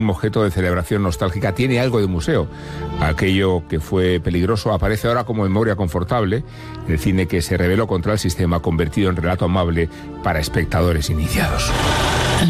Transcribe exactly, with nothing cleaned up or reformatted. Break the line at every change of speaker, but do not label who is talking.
Un objeto de celebración nostálgica, tiene algo de museo. Aquello que fue peligroso aparece ahora como memoria confortable, el cine que se rebeló contra el sistema convertido en relato amable para espectadores iniciados.